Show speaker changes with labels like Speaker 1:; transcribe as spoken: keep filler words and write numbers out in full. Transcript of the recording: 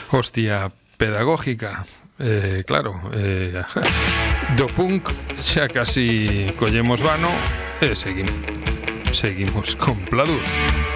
Speaker 1: hostia pedagógica. Eh, claro, eh, do punk xa casi collemos vano e seguimos, seguimos con Pladur.